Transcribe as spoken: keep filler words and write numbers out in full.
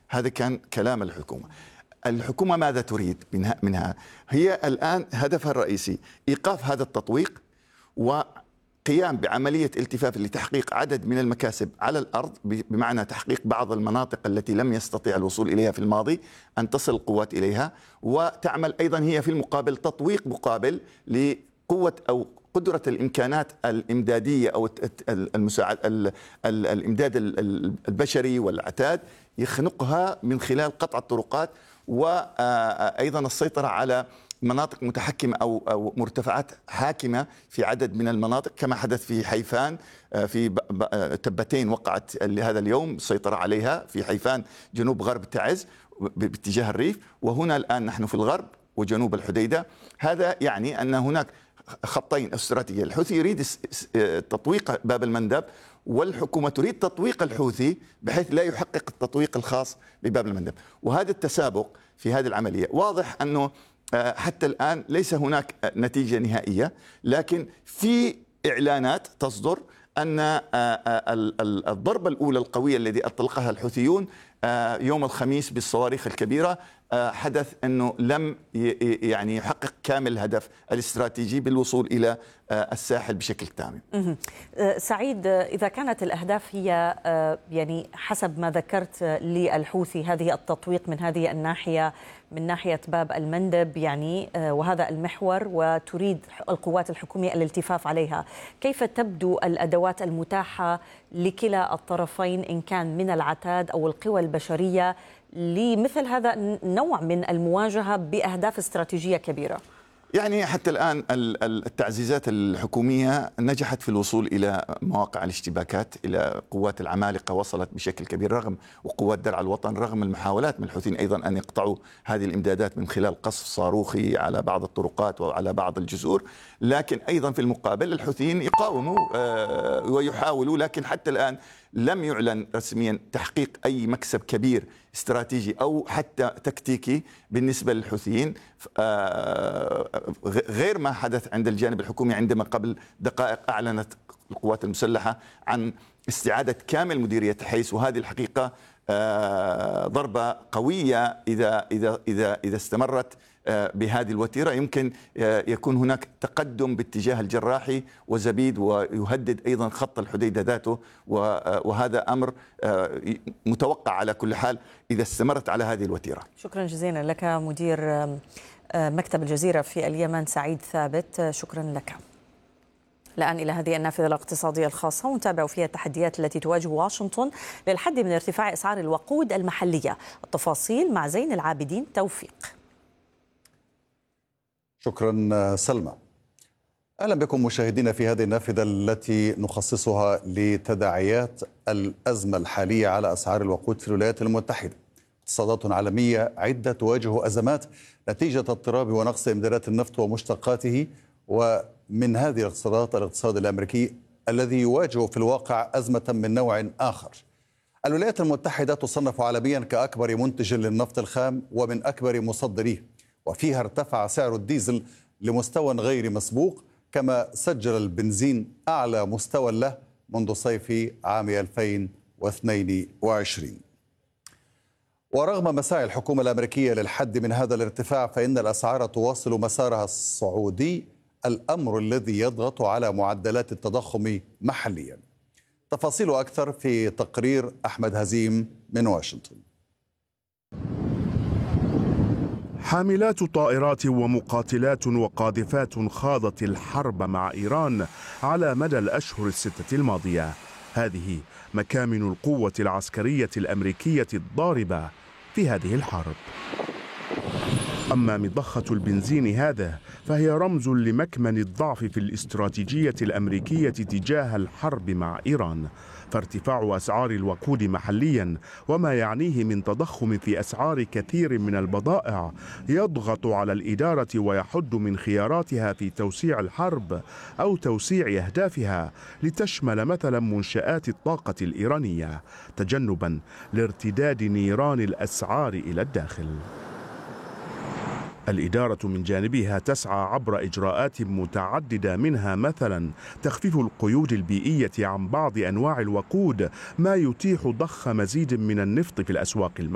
هذا كان كلام الحكومة. الحكومة ماذا تريد منها؟ منها هي الآن هدفها الرئيسي إيقاف هذا التطويق وقيام بعملية التفاف لتحقيق عدد من المكاسب على الأرض، بمعنى تحقيق بعض المناطق التي لم يستطيع الوصول إليها في الماضي أن تصل القوات إليها، وتعمل أيضا هي في المقابل تطويق مقابل لقوة أو قدرة الإمكانات الإمدادية أو المساعد الإمداد البشري والعتاد يخنقها من خلال قطع الطرقات، وأيضا السيطرة على مناطق متحكمة أو أو مرتفعات حاكمة في عدد من المناطق، كما حدث في حيفان. في تبتين وقعت هذا اليوم السيطرة عليها في حيفان جنوب غرب تعز باتجاه الريف، وهنا الآن نحن في الغرب وجنوب الحديدة. هذا يعني أن هناك خطين استراتيجية، الحوثي يريد تطويق باب المندب، والحكومة تريد تطويق الحوثي بحيث لا يحقق التطويق الخاص بباب المندب. وهذا التسابق في هذه العملية واضح أنه حتى الآن ليس هناك نتيجة نهائية، لكن في إعلانات تصدر أن الضربة الأولى القوية التي أطلقها الحوثيون يوم الخميس بالصواريخ الكبيرة حدث أنه لم يعني يحقق كامل الهدف الاستراتيجي بالوصول إلى الساحل بشكل تام. سعيد، إذا كانت الأهداف هي يعني حسب ما ذكرت للحوثي هذه التطويق من هذه الناحية، من ناحية باب المندب يعني، وهذا المحور، وتريد القوات الحكومية الالتفاف عليها، كيف تبدو الأدوات المتاحة لكلا الطرفين إن كان من العتاد أو القوى البشرية لمثل هذا النوع من المواجهة بأهداف استراتيجية كبيرة؟ يعني حتى الآن التعزيزات الحكومية نجحت في الوصول إلى مواقع الاشتباكات، إلى قوات العمالقة وصلت بشكل كبير رغم وقوات درع الوطن، رغم المحاولات من الحوثيين أيضا أن يقطعوا هذه الإمدادات من خلال قصف صاروخي على بعض الطرقات وعلى بعض الجسور. لكن أيضا في المقابل الحوثيين يقاوموا ويحاولوا، لكن حتى الآن لم يعلن رسميا تحقيق أي مكسب كبير استراتيجي أو حتى تكتيكي بالنسبة للحوثيين، غير ما حدث عند الجانب الحكومي عندما قبل دقائق أعلنت القوات المسلحة عن استعادة كامل مديرية حيس، وهذه الحقيقة ضربة قوية إذا إذا إذا إذا استمرت بهذه الوتيرة. يمكن يكون هناك تقدم باتجاه الجراحي وزبيد، ويهدد أيضا خط الحديدة ذاته، وهذا أمر متوقع على كل حال إذا استمرت على هذه الوتيرة. شكرا جزيلا لك مدير مكتب الجزيرة في اليمن سعيد ثابت، شكرا لك. الآن إلى هذه النافذة الاقتصادية الخاصة ونتابع فيها التحديات التي تواجه واشنطن للحد من ارتفاع أسعار الوقود المحلية. التفاصيل مع زين العابدين توفيق. شكرا سلمى. أهلا بكم مشاهدينا في هذه النافذة التي نخصصها لتداعيات الأزمة الحالية على أسعار الوقود في الولايات المتحدة. اقتصادات عالمية عدة تواجه أزمات نتيجة اضطراب ونقص إمدادات النفط ومشتقاته، ومن هذه الاقتصادات الاقتصاد الأمريكي الذي يواجه في الواقع أزمة من نوع آخر. الولايات المتحدة تصنف عالميا كأكبر منتج للنفط الخام ومن أكبر مصدريه، وفيها ارتفع سعر الديزل لمستوى غير مسبوق، كما سجل البنزين أعلى مستوى له منذ صيف عام ألفين واثنين وعشرين. ورغم مساعي الحكومة الأمريكية للحد من هذا الارتفاع، فإن الأسعار تواصل مسارها الصعودي، الأمر الذي يضغط على معدلات التضخم محليا. تفاصيل أكثر في تقرير أحمد هزيم من واشنطن. حاملات طائرات ومقاتلات وقاذفات خاضت الحرب مع إيران على مدى الأشهر الستة الماضية. هذه مكامن القوة العسكرية الأمريكية الضاربة في هذه الحرب. أما مضخة البنزين هذا فهي رمز لمكمن الضعف في الاستراتيجية الأمريكية تجاه الحرب مع إيران، فارتفاع أسعار الوقود محليا وما يعنيه من تضخم في أسعار كثير من البضائع يضغط على الإدارة ويحد من خياراتها في توسيع الحرب أو توسيع أهدافها لتشمل مثلا منشآت الطاقة الإيرانية، تجنبا لارتداد نيران الأسعار إلى الداخل. الإدارة من جانبها تسعى عبر إجراءات متعددة، منها مثلا تخفيف القيود البيئية عن بعض أنواع الوقود، ما يتيح ضخ مزيد من النفط في الأسواق المحلية.